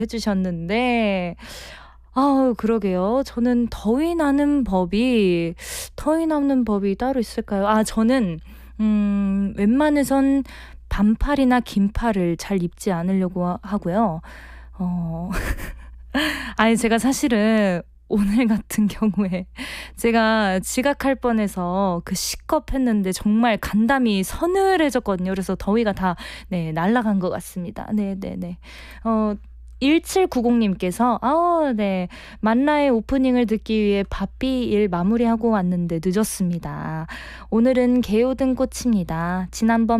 해 주셨는데 그러게요. 저는 더위 나는 법이 따로 있을까요? 저는 웬만해선 반팔이나 긴팔을 잘 입지 않으려고 하고요. 어 아니 제가 사실은 오늘 같은 경우에 제가 지각할 뻔해서 그 시겁했는데 정말 간담이 서늘해졌거든요. 그래서 더위가 다 날아간 것 같습니다. 네네네. 어 1790 님께서 네. 만라의 오프닝을 듣기 위해 바삐 일 마무리하고 왔는데 늦었습니다. 오늘은 개요등 꽃입니다. 지난번